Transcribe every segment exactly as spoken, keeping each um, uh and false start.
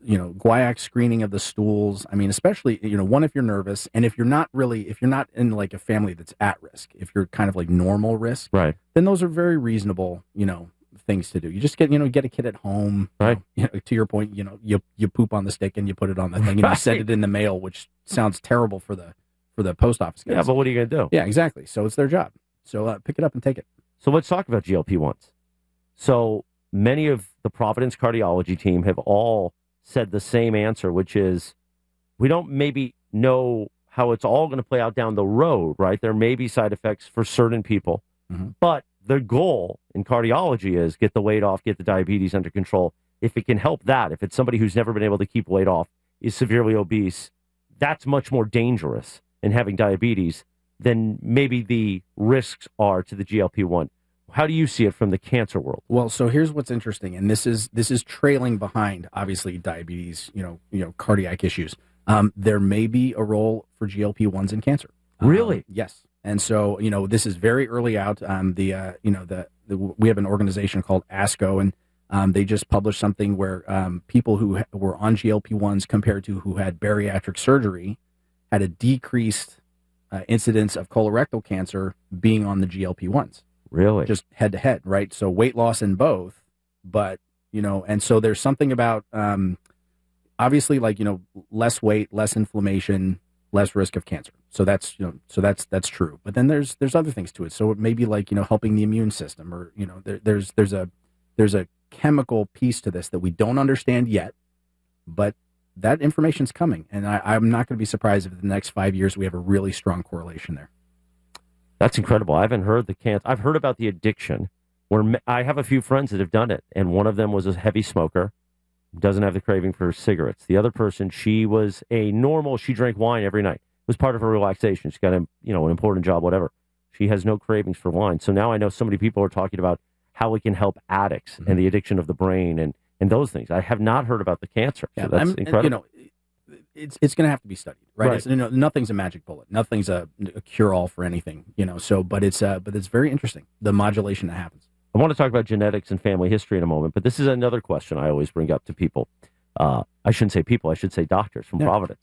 you know, guaiac screening of the stools. I mean, especially, you know, one, if you're nervous, and if you're not really, if you're not in like a family that's at risk, if you're kind of like normal risk, right, then those are very reasonable, you know, things to do. You just get, you know, get a kid at home, right? You know, to your point, you know, you you poop on the stick and you put it on the thing and right. you send it in the mail, which sounds terrible for the for the post office guys. Yeah, but what are you going to do? Yeah, exactly. So it's their job. So uh, pick it up and take it. So let's talk about G L P ones. So many of the Providence cardiology team have all said the same answer, which is we don't maybe know how it's all going to play out down the road, right? There may be side effects for certain people, mm-hmm. but the goal in cardiology is get the weight off, get the diabetes under control. If it can help that, if it's somebody who's never been able to keep weight off, is severely obese, that's much more dangerous in having diabetes than maybe the risks are to the G L P one. How do you see it from the cancer world? Well, so here's what's interesting, and this is this is trailing behind, obviously, diabetes, you know, you know, cardiac issues. Um, there may be a role for G L P ones in cancer. Really? Um, yes. And so, you know, this is very early out. Um, the uh, you know the, the we have an organization called ASCO, and um, they just published something where um, people who ha- were on G L P ones compared to who had bariatric surgery had a decreased uh, incidence of colorectal cancer being on the G L P ones. Really? Just head to head, right? So weight loss in both, but, you know, and so there's something about, um, obviously, like, you know, less weight, less inflammation, less risk of cancer. So that's, you know, so that's, that's true. But then there's, there's other things to it. So it may be like, you know, helping the immune system, or, you know, there, there's, there's a, there's a chemical piece to this that we don't understand yet, but that information's coming. And I, I'm not going to be surprised if in the next five years we have a really strong correlation there. That's incredible. I haven't heard the cancer. I've heard about the addiction, where I have a few friends that have done it, and one of them was a heavy smoker, doesn't have the craving for cigarettes. The other person, she was a normal, she drank wine every night. It was part of her relaxation. She got a, you know, an important job, whatever. She has no cravings for wine. So now I know so many people are talking about how it can help addicts mm-hmm. and the addiction of the brain and, and those things. I have not heard about the cancer. So yeah, that's I'm, incredible. You know, It's it's going to have to be studied, right? right. It's, you know, nothing's a magic bullet. Nothing's a, a cure-all for anything, you know. So, but it's uh, but it's very interesting, the modulation that happens. I want to talk about genetics and family history in a moment, but this is another question I always bring up to people. Uh, I shouldn't say people, I should say doctors from yeah. Providence.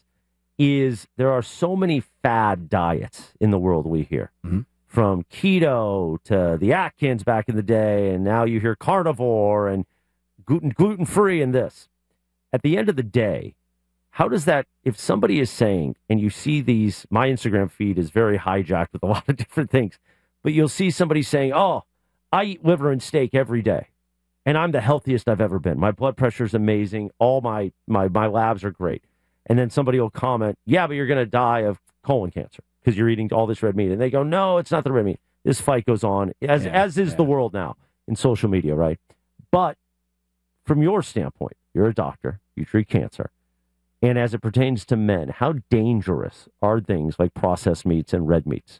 Is there are so many fad diets in the world we hear, mm-hmm. from keto to the Atkins back in the day, and now you hear carnivore and gluten gluten-free and this. At the end of the day, how does that, if somebody is saying, and you see these, my Instagram feed is very hijacked with a lot of different things, but you'll see somebody saying, oh, I eat liver and steak every day, and I'm the healthiest I've ever been. My blood pressure is amazing. All my, my, my labs are great. And then somebody will comment, yeah, but you're going to die of colon cancer because you're eating all this red meat. And they go, no, it's not the red meat. This fight goes on, as, yeah, as is yeah. the world now in social media, right? But from your standpoint, you're a doctor, you treat cancer. And as it pertains to men, how dangerous are things like processed meats and red meats?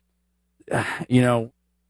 You know,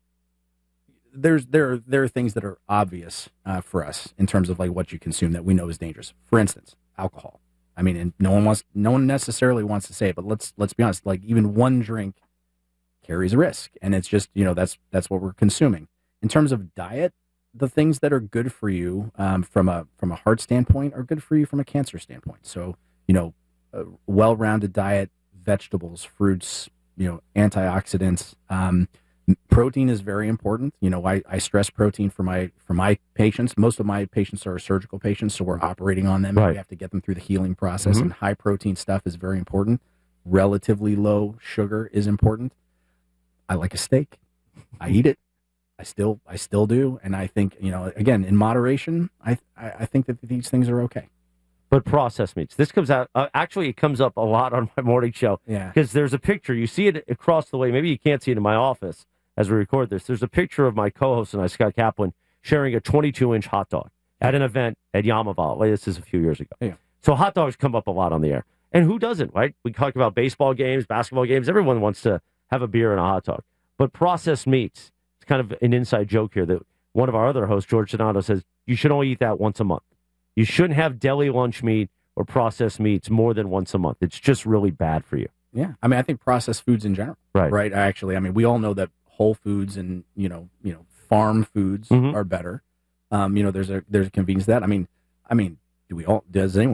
there's there there are things that are obvious uh, for us in terms of like what you consume that we know is dangerous. For instance, alcohol. I mean, and no one wants, no one necessarily wants to say it, but let's let's be honest. Like even one drink carries a risk, and it's just, you know, that's that's what we're consuming. In terms of diet, the things that are good for you um, from a from a heart standpoint are good for you from a cancer standpoint. So, you know, a well-rounded diet, vegetables, fruits, you know, antioxidants. Um, protein is very important. You know, I, I stress protein for my for my patients. Most of my patients are surgical patients, so we're operating on them. Right. And we have to get them through the healing process, mm-hmm. and high protein stuff is very important. Relatively low sugar is important. I like a steak. I eat it. I still I still do, and I think, you know, again, in moderation, I I, I think that these things are okay. But processed meats. This comes out, uh, actually, it comes up a lot on my morning show. Yeah. Because there's a picture. You see it across the way. Maybe you can't see it in my office as we record this. There's a picture of my co-host and I, Scott Kaplan, sharing a twenty-two inch hot dog at an event at Yamaval. This is a few years ago. Yeah. So hot dogs come up a lot on the air. And who doesn't, right? We talk about baseball games, basketball games. Everyone wants to have a beer and a hot dog. But processed meats, it's kind of an inside joke here that one of our other hosts, George Donato, says you should only eat that once a month. You shouldn't have deli lunch meat or processed meats more than once a month. It's just really bad for you. Yeah. I mean, I think processed foods in general. Right. Right. Actually, I mean, we all know that whole foods and, you know, you know, farm foods mm-hmm. are better. Um, you know, there's a there's a convenience to that. I mean, I mean, do we all, does anyone